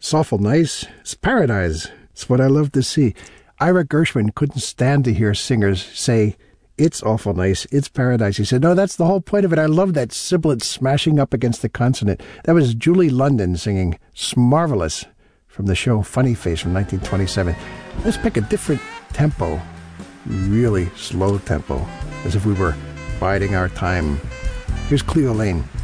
It's awful nice. It's paradise. It's what I love to see. Ira Gershwin couldn't stand to hear singers say, it's awful nice, it's paradise. He said, no, that's the whole point of it. I love that sibilant smashing up against the consonant. That was Julie London singing Marvelous from the show Funny Face from 1927. Let's pick a different tempo, really slow tempo, as if we were biding our time. Here's Cleo Lane.